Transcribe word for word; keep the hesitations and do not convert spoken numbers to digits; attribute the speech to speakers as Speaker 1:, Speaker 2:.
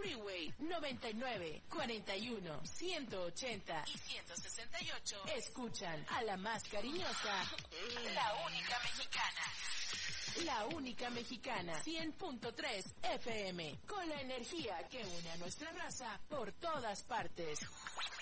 Speaker 1: Freeway noventa y nueve, cuarenta y uno, ciento ochenta y ciento sesenta y ocho. Escuchan a la más cariñosa, la única mexicana. La única mexicana, cien punto tres F M, con la energía que une a nuestra raza por todas partes.